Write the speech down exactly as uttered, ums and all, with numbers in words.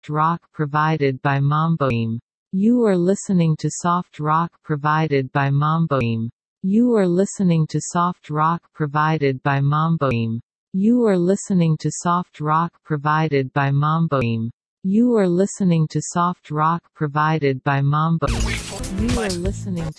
soft rock provided by Mamboim. You are listening to soft rock provided by Mamboim. You are listening to soft rock provided by Mamboim. You are listening to soft rock provided by Mamboim. You are listening to soft rock provided by Mamboim. You are listening to